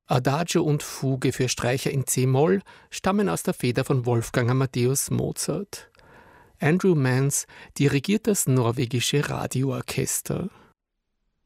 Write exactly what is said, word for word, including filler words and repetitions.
Adagio und Fuge für Streicher in C-Moll stammen aus der Feder von Wolfgang Amadeus Mozart. Andrew Mans dirigiert das norwegische Radioorchester.